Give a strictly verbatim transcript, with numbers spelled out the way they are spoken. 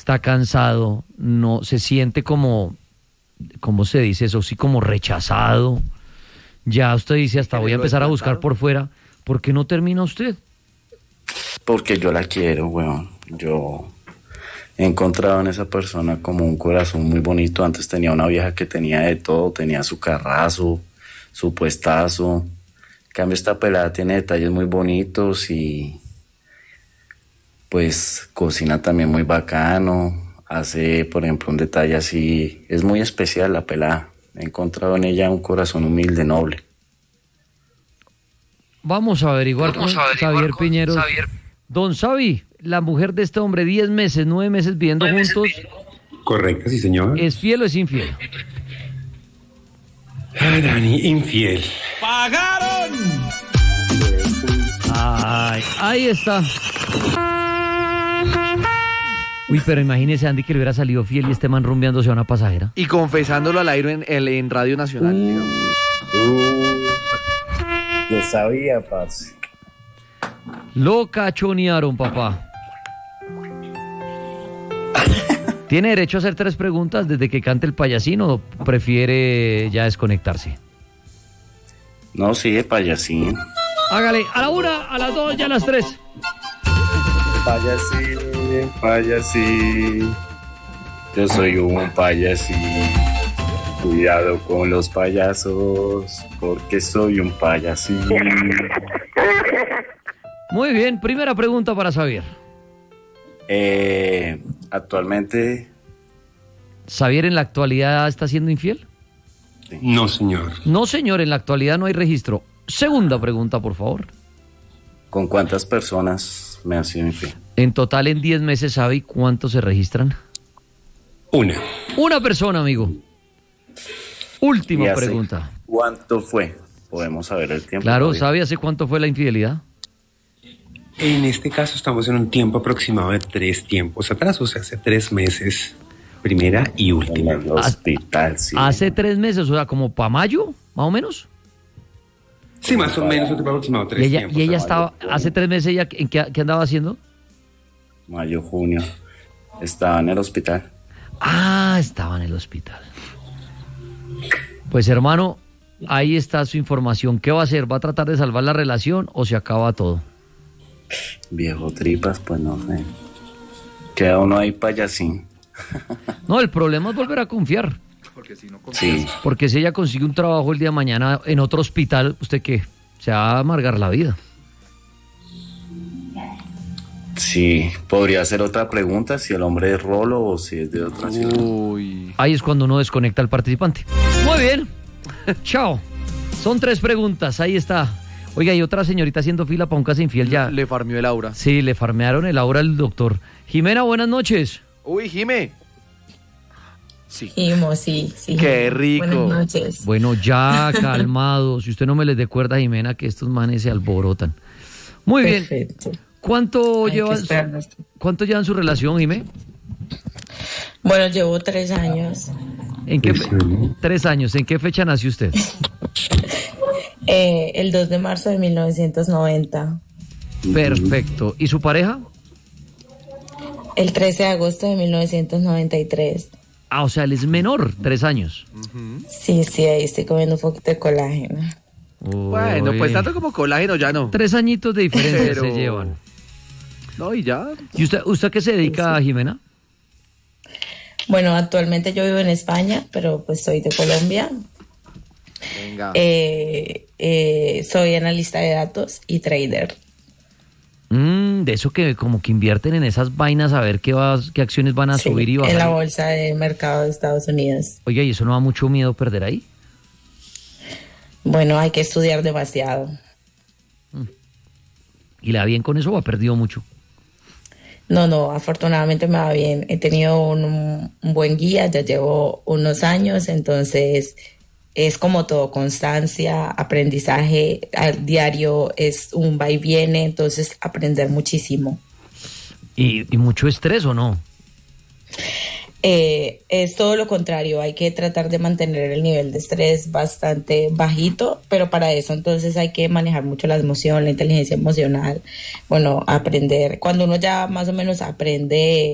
está cansado, no se siente como, ¿cómo se dice eso? Sí, como rechazado. Ya usted dice, hasta voy a empezar a buscar por fuera. ¿Por qué no termina usted? Porque yo la quiero, weón. Yo he encontrado en esa persona como un corazón muy bonito. Antes tenía una vieja que tenía de todo, tenía su carrazo, su puestazo. En cambio, esta pelada tiene detalles muy bonitos y pues cocina también muy bacano. Hace, por ejemplo, un detalle así. Es muy especial la pelada. He encontrado en ella un corazón humilde, noble. Vamos a averiguar Vamos con a averiguar Xavier con Piñeros. Xavier. Don Xavi, la mujer de este hombre, diez meses, nueve meses viviendo Nueve meses juntos, Correcto, sí, señor. ¿es fiel o es infiel? Ay, Dani, infiel. Ay, ahí está. Uy, pero imagínese, Andy, que le hubiera salido fiel y este man rumbeándose a una pasajera. Y confesándolo al aire en, en, en Radio Nacional. Uh. digamos. Uh, yo sabía, parce. Lo cachonearon, papá. ¿Tiene derecho a hacer tres preguntas desde que cante el payasín o prefiere ya desconectarse? No, sigue payasín. Hágale, a la una, a las dos y a las tres. Payasín, payasín. Yo soy un payasín. Cuidado con los payasos, porque soy un payasín. Muy bien, primera pregunta para Xavier. Eh, actualmente... ¿Xavier en la actualidad está siendo infiel? No, señor. No, señor, en la actualidad no hay registro. Segunda pregunta, por favor. ¿Con cuántas personas me ha sido infiel? En total, en diez meses, ¿sabe cuántos se registran? Una. Una persona, amigo. Última ¿Y hace pregunta. cuánto fue? Podemos saber el tiempo. Claro, todavía. ¿sabe hace cuánto fue la infidelidad? En este caso estamos en un tiempo aproximado de tres tiempos atrás, o sea, hace tres meses, primera y En última. el hospital, sí. Hace tres meses, o sea, como para mayo, más o menos. Sí, más o menos un tiempo aproximado de Y tres ella, tiempos. y ella mayo, estaba, junio. hace tres meses, ella, ¿en qué, qué andaba haciendo? Mayo, junio. Estaba en el hospital. Ah, estaba en el hospital. Pues, hermano, ahí está su información. ¿Qué va a hacer? ¿Va a tratar de salvar la relación o se acaba todo? Viejo tripas, pues no sé. Queda uno ahí payasín. No, el problema es volver a confiar. Porque si no Sí, Porque si ella consigue un trabajo el día de mañana en otro hospital, ¿usted qué? Se va a amargar la vida. sí. Podría ser otra pregunta, si el hombre es rolo o si es de otra ciudad. Uy. Ahí es cuando uno desconecta al participante. Muy bien. Chao. Son tres preguntas, ahí está. Oiga, y otra señorita haciendo fila para un caso infiel ya. Le farmió el aura. Sí, le farmearon el aura al doctor. Jimena, buenas noches. Uy, Jime. Sí. Jimo, sí, sí. Qué rico. Buenas noches. Bueno, ya, calmado. Si usted no me les dé cuerda, Jimena, que estos manes se alborotan. Muy bien. Perfecto. ¿Cuánto Hay que llevan, esperarnos. ¿Cuánto llevan su relación, Jimé? Bueno, llevo tres años. ¿En qué fe- Tres años. Tres años. ¿En qué fecha nació usted? Eh, el dos de marzo de mil novecientos noventa. Perfecto. ¿Y su pareja? El trece de agosto de mil novecientos noventa y tres. Ah, o sea, él es menor, tres años. Sí, sí, ahí estoy comiendo un poquito de colágeno. Bueno, Uy. pues tanto como colágeno ya no. Tres añitos de diferencia Pero- se llevan. No, y ya. ¿Y usted, usted a qué se dedica, Jimena? Bueno, actualmente yo vivo en España, pero pues soy de Colombia. Venga. Eh, eh, soy analista de datos y trader. Mm, de eso que como que invierten en esas vainas a ver qué, va, qué acciones van a Sí, subir y en la bajar. bolsa de mercado de Estados Unidos. Oiga, ¿y eso no da mucho miedo perder ahí? Bueno, hay que estudiar demasiado. ¿Y le va bien con eso o ha perdido mucho? No, no, afortunadamente me va bien. He tenido un, un buen guía, ya llevo unos años, entonces es como todo, constancia, aprendizaje al diario, es un va y viene, entonces aprender muchísimo. ¿Y, y mucho estrés o no? Eh, es todo lo contrario, hay que tratar de mantener el nivel de estrés bastante bajito, pero para eso entonces hay que manejar mucho la emoción, la inteligencia emocional, bueno, aprender. Cuando uno ya más o menos aprende